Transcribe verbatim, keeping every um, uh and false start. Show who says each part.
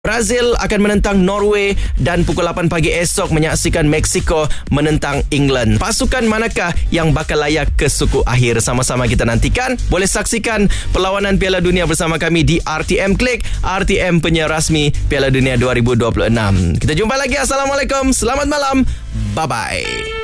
Speaker 1: Brazil akan menentang Norway dan pukul lapan pagi esok menyaksikan Mexico menentang England. Pasukan manakah yang bakal layak ke suku akhir? Sama-sama kita nantikan. Boleh saksikan perlawanan Piala Dunia bersama kami di R T M Click, R T M penyiar rasmi Piala Dunia dua ribu dua puluh enam. Kita jumpa lagi. Assalamualaikum. Selamat malam. Bye-bye.